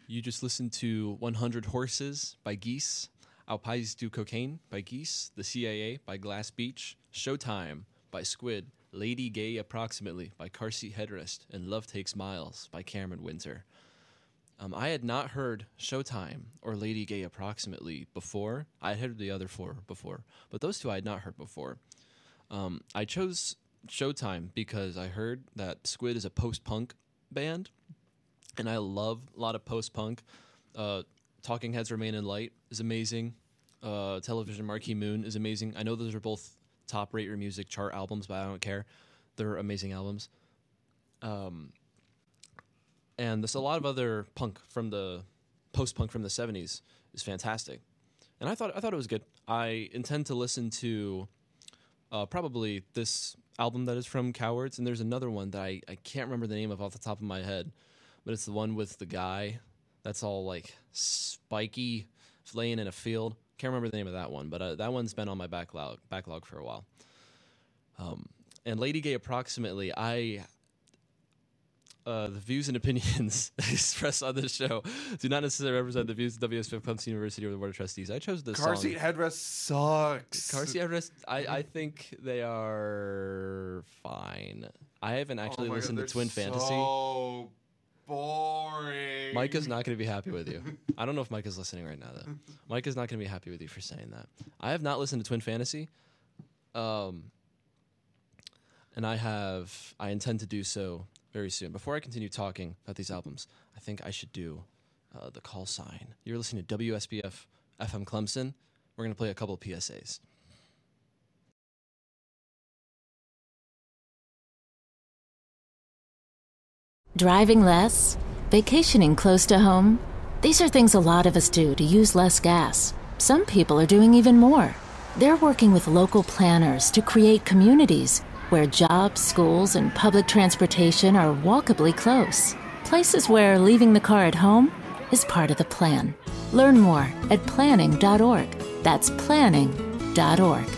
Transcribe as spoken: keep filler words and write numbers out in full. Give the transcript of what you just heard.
You just listened to one hundred Horses by Geese, Our Pies Do Cocaine by Geese, The C A A by Glass Beach, Showtime by Squid, Lady Gay Approximately by Car Seat Headrest, and Love Takes Miles by Cameron Winter. Um, I had not heard Showtime or Lady Gay Approximately before. I had heard the other four before, but those two I had not heard before. Um, I chose Showtime because I heard that Squid is a post-punk band, and I love a lot of post-punk. Uh, Talking Heads Remain in Light is amazing. Uh, Television Marquee Moon is amazing. I know those are both top rate your music chart albums, but I don't care. They're amazing albums. Um, and there's a lot of other punk from the post-punk from the seventies is fantastic. And I thought I thought it was good. I intend to listen to uh, probably this album that is from Cowards, and there's another one that I, I can't remember the name of off the top of my head. But it's the one with the guy that's all like spiky, laying in a field. Can't remember the name of that one, but uh, that one's been on my backlog backlog for a while. Um, and Lady Gay Approximately, I uh, the views and opinions expressed on this show do not necessarily represent the views of W S P Clemson University or the Board of Trustees. I chose this Car song. Seat Headrest sucks. Car Seat Headrest, I, I think they are fine. I haven't actually oh listened God, to Twin so Fantasy. So boring. Micah's not going to be happy with you. I don't know if Micah's listening right now, though. Micah's not going to be happy with you for saying that. I have not listened to Twin Fantasy, um, and I have. I intend to do so very soon. Before I continue talking about these albums, I think I should do uh, the call sign. You're listening to W S B F F M Clemson. We're going to play a couple of P S As. Driving less? Vacationing close to home? These are things a lot of us do to use less gas. Some people are doing even more. They're working with local planners to create communities where jobs, schools, and public transportation are walkably close. Places where leaving the car at home is part of the plan. Learn more at planning dot org. That's planning dot org.